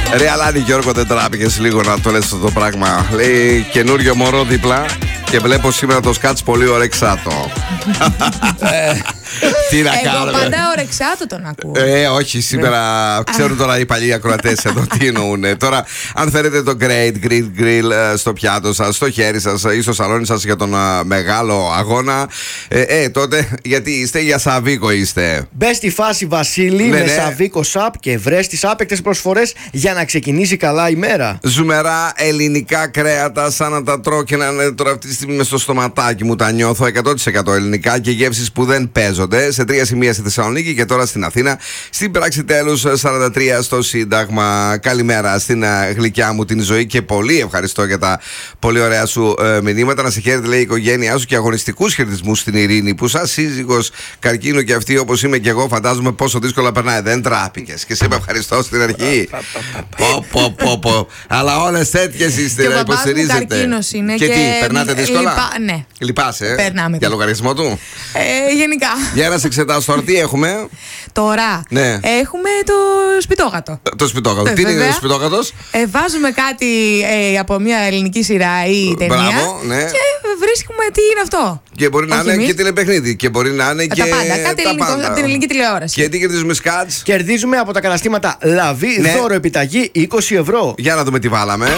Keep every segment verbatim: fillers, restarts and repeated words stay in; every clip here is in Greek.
Ρε Αλάνη Γιώργο, δεν τράπηκες λίγο να το λες αυτό το πράγμα? Λέει καινούριο μωρό δίπλα και βλέπω σήμερα το σκάτς πολύ ορεξάτο. Τι να κάνω. Εγώ πάντα ορεξάτο τον ακούω. Ε, όχι, σήμερα ξέρουν τώρα οι παλιοί ακροατές εδώ τι εννοούν. Τώρα, αν θέλετε το Great Grill Grill στο πιάτο σας, στο χέρι σας ή στο σαλόνι σας για τον μεγάλο αγώνα, ε, ε, τότε γιατί είστε για Σαβίκο είστε. Μπες στη φάση Βασίλη ναι, με ναι. Σαβίκο Σαπ και βρες τις άπαικτες προσφορές για να ξεκινήσει καλά η μέρα. Ζουμερά ελληνικά κρέατα, σαν να τα τρώω και να είναι τώρα αυτή τη στιγμή μες στο στοματάκι μου, τα νιώθω εκατό τοις εκατό ελληνικά και γεύσεις που δεν παίζονται. Σε τρία σημεία στη Θεσσαλονίκη και τώρα στην Αθήνα. Στην πράξη τέλους σαράντα τρία στο Σύνταγμα. Καλημέρα στην γλυκιά μου την ζωή και πολύ ευχαριστώ για τα πολύ ωραία σου ε, μηνύματα. Να σε χαίρετε, λέει η οικογένειά σου, και αγωνιστικούς χαιρετισμούς στην Ειρήνη που σαν σύζυγος καρκίνου και αυτή όπως είμαι και εγώ φαντάζομαι πόσο δύσκολα περνάει. Δεν τράπηκες και σε είπε ευχαριστώ στην αρχή. Πω πω πω πω. Αλλά όλες τέτοιες είστε να υποστηρίζετε. Καρκίνος είναι και, και τι, περνάτε δύσκολα? Λυπά, ναι. Λυπάσαι. Περνάμε. Για λογαριασμό του. Ε, γενικά. Για να σε εξετάσω τώρα, τι έχουμε. Τώρα ναι. έχουμε το σπιτόγατο. Το σπιτόγατο. Ε, τι βέβαια. είναι το σπιτόγατος? Ε, βάζουμε κάτι ε, από μια ελληνική σειρά ή ταινία. Μπράβο, ναι. Και βρίσκουμε τι είναι αυτό. Και μπορεί να Όχι είναι εμείς. και τηλεπαιχνίδι. Και μπορεί να είναι Ε, και. τα πάντα. Κάτι τα ελληνικό πάντα. από την ελληνική τηλεόραση. Και τι κερδίζουμε, σκάτς? Κερδίζουμε από τα καταστήματα Λαβή ναι. δώρο επιταγή είκοσι ευρώ. Για να δούμε τι βάλαμε.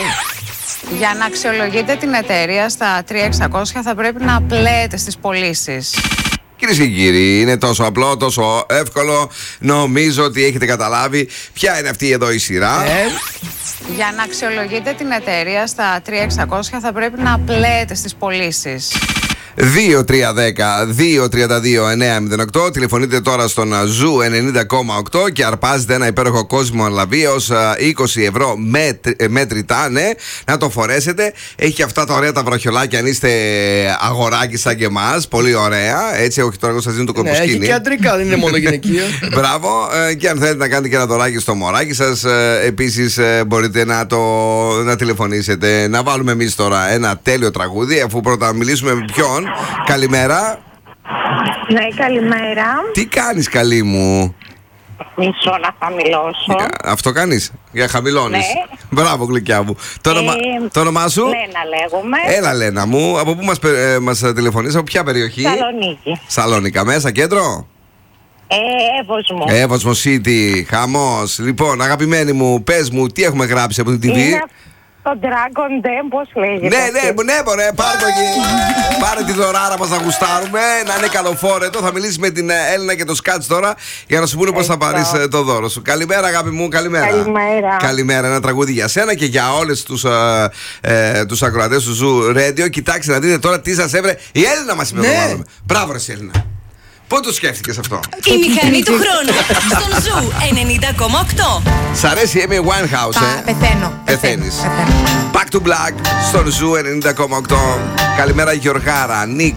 Για να αξιολογείτε την εταιρεία στα τρία χιλιάδες εξακόσια θα πρέπει να πλέετε στις πωλήσεις. Κυρίες και κύριοι, είναι τόσο απλό, τόσο εύκολο. Νομίζω ότι έχετε καταλάβει ποια είναι αυτή εδώ η σειρά. Ε. Για να αξιολογείτε την εταιρεία στα τρία χιλιάδες εξακόσια θα πρέπει να πλέετε στις πωλήσεις. δύο τρία ένα μηδέν δύο τρία δύο εννιά μηδέν οκτώ. Τηλεφωνείτε τώρα στον Ζου ενενήντα κόμμα οκτώ και αρπάζετε ένα υπέροχο κόσμο λαβή ως είκοσι ευρώ μέτρητά, ναι, να το φορέσετε. Έχει αυτά τα ωραία τα βραχιολάκια αν είστε αγοράκι σαν και εμάς. Πολύ ωραία. Έτσι, όχι τώρα εγώ σας δίνω το κορποσκίνη. Ναι, έχει και αντρικά, δεν είναι μόνο γυναικεία. Μπράβο. Και αν θέλετε να κάνετε και ένα δωράκι στο μωράκι σας, επίσης μπορείτε να το να τηλεφωνήσετε. Να βάλουμε εμείς τώρα ένα τέλειο τραγούδι, αφού πρώτα μιλήσουμε με ποιον. Καλημέρα. Ναι, καλημέρα. Τι κάνεις, καλή μου? Μισό να χαμηλώσω. Αυτό κάνεις? Για χαμηλώνεις. Ναι. Μπράβο, γλυκιά μου. Το, όνομα, Ε, το όνομά σου? Λένα λέγομαι. Έλα, Λένα μου. Από πού μας, πε- ε, μας τηλεφωνείς? Από ποια περιοχή? Σαλονίκη. Σαλόνικα, μέσα, κέντρο? Ε, Εύωσμο. Εύωσμο City, χαμός. Λοιπόν, αγαπημένη μου, πες μου, τι έχουμε γράψει από την τι βι? Είναι το Dragon Den, πώς λέγεται. Ναι, ναι, αυτή? ναι, μωρέ, πάρε το εκεί. Πάρε τη δωράρα μας να γουστάρουμε, να είναι καλοφόρετο. Θα μιλήσει με την Έλληνα και το Σκάτς τώρα για να σου πούνε πώς θα πάρεις ε, το δώρο σου. Καλημέρα, αγάπη μου, καλημέρα. Καλημέρα. Καλημέρα, ένα τραγούδι για σένα και για όλες τους, ε, ε, τους ακροατές του Ζου Radio. Κοιτάξτε να δείτε τώρα τι σας έβρε η Έλληνα μας είπε. Ναι. Μπράβο, ρε Έλληνα. Πού το σκέφτηκες αυτό? Η μηχανή του χρόνου στον Ζου ενενήντα κόμμα οκτώ. Σ' αρέσει η Amy Winehouse, Πα- ε? Πεθαίνω. Πεθαίνεις. Πεθαίνω. Back to Black στον Ζου ενενήντα κόμμα οκτώ. Καλημέρα Γιωργάρα, Νίκο.